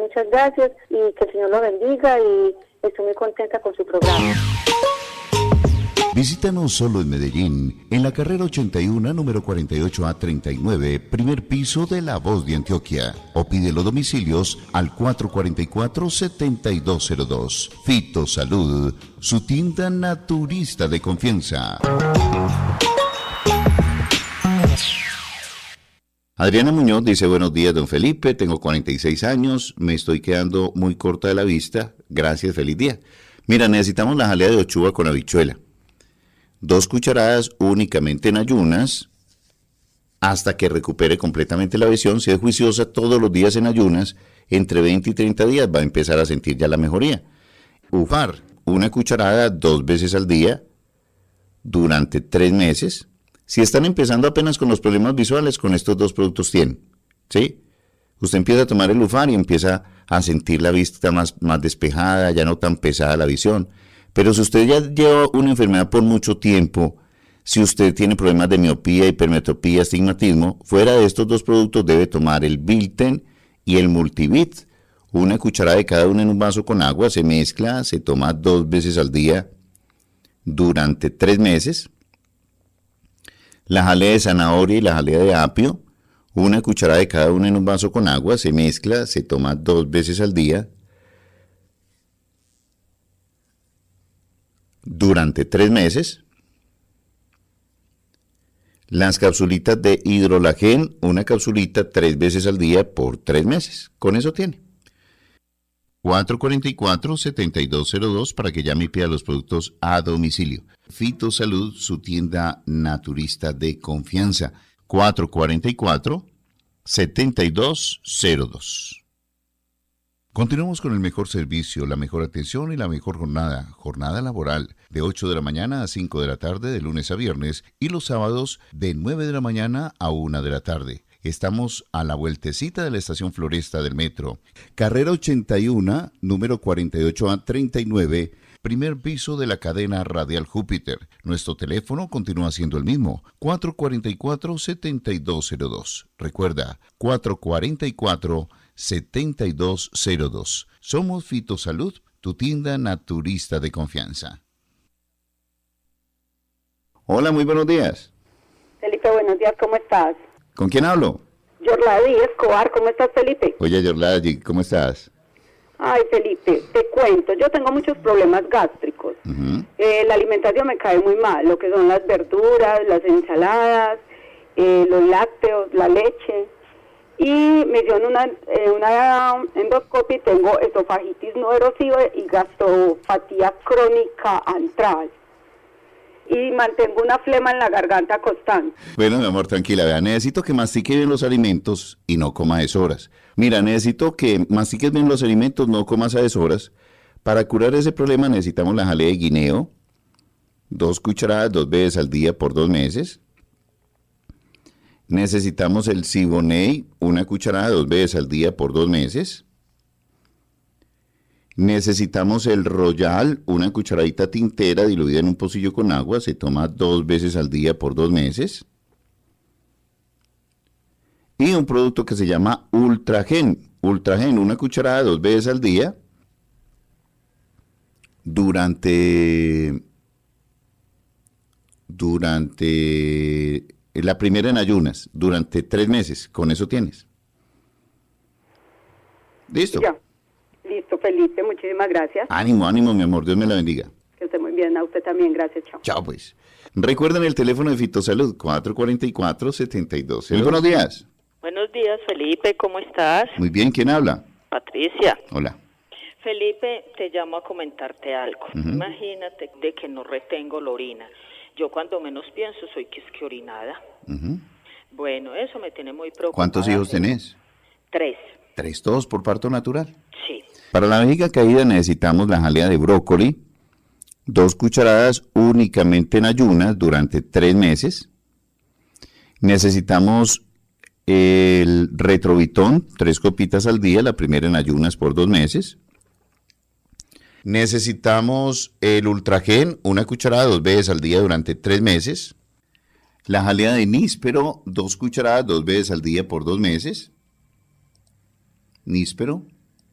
muchas gracias y que el Señor lo bendiga y estoy muy contenta con su programa. Visítanos solo en Medellín, en la carrera 81, número 48A39, primer piso de La Voz de Antioquia. O pide los domicilios al 444-7202. Fito Salud, su tienda naturista de confianza. Adriana Muñoz dice: buenos días, don Felipe, tengo 46 años, me estoy quedando muy corta de la vista, gracias, feliz día. Mira, necesitamos la jalea de ochuva con habichuela. 2 cucharadas únicamente en ayunas, hasta que recupere completamente la visión. Si es juiciosa todos los días en ayunas, entre 20 y 30 días va a empezar a sentir ya la mejoría. Ufar, 1 cucharada 2 veces al día, durante 3 meses. Si están empezando apenas con los problemas visuales, con estos 2 productos tienen, ¿sí? Usted empieza a tomar el Ufar y empieza a sentir la vista más despejada, ya no tan pesada la visión. Pero si usted ya lleva una enfermedad por mucho tiempo, si usted tiene problemas de miopía, hipermetropía, astigmatismo, fuera de estos 2 productos debe tomar el Bilten y el Multivit. 1 cucharada de cada uno en un vaso con agua, se mezcla, se toma 2 veces al día durante 3 meses. La jalea de zanahoria y la jalea de apio, 1 cucharada de cada uno en un vaso con agua, se mezcla, se toma 2 veces al día durante 3 meses. Las capsulitas de hidrolagen, 1 capsulita 3 veces al día por 3 meses. Con eso tiene. 444-7202 para que llame y pida los productos a domicilio. Fito Salud, su tienda naturista de confianza. 444-7202. Continuamos con el mejor servicio, la mejor atención y la mejor jornada. Jornada laboral de 8 de la mañana a 5 de la tarde de lunes a viernes y los sábados de 9 de la mañana a 1 de la tarde. Estamos a la vueltecita de la estación Floresta del metro. Carrera 81, número 48A39, primer piso de la cadena Radial Júpiter. Nuestro teléfono continúa siendo el mismo, 444-7202. Recuerda, 444-7202. Somos Fito Salud, tu tienda naturista de confianza. Hola, muy buenos días. Felipe, buenos días, ¿cómo estás? ¿Con quién hablo? Yorladi Escobar, ¿cómo estás, Felipe? Oye, Yorladi, ¿cómo estás? Ay, Felipe, te cuento, yo tengo muchos problemas gástricos. La alimentación me cae muy mal, lo que son las verduras, las ensaladas, los lácteos, la leche. Y me dio una endoscopia y tengo esofagitis no erosiva y gastropatía crónica antral. Y mantengo una flema en la garganta constante. Bueno, mi amor, tranquila, vea, necesito que mastique bien los alimentos y no coma a deshoras. Mira, necesito que mastiques bien los alimentos, no comas a deshoras. Para curar ese problema necesitamos la jalea de guineo, 2 cucharadas 2 veces al día por 2 meses. Necesitamos el Siboney, 1 cucharada 2 veces al día por 2 meses. Necesitamos el Royal, 1 cucharadita tintera diluida en un pocillo con agua, se toma 2 veces al día por 2 meses. Y un producto que se llama Ultragen, 1 cucharada 2 veces al día durante la primera en ayunas, durante 3 meses, con eso tienes. ¿Listo? Ya. Listo, Felipe, muchísimas gracias. Ánimo, mi amor, Dios me la bendiga. Que esté muy bien, a usted también, gracias, chao. Chao, pues. Recuerden el teléfono de Fitosalud, 444-7202. Muy buenos días. Buenos días, Felipe, ¿cómo estás? Muy bien, ¿quién habla? Patricia. Hola. Felipe, te llamo a comentarte algo. Imagínate de que no retengo la orina. Yo cuando menos pienso soy que orinada. Bueno, eso me tiene muy preocupada. ¿Cuántos hijos tenés? 3. 3, todos por parto natural. Sí. Para la vejiga caída necesitamos la jalea de brócoli, 2 cucharadas únicamente en ayunas durante 3 meses. Necesitamos el Retrovitón, 3 copitas al día, la primera en ayunas por 2 meses. Necesitamos el Ultragen, 1 cucharada 2 veces al día durante 3 meses. La jalea de níspero, 2 cucharadas 2 veces al día por 2 meses. Níspero.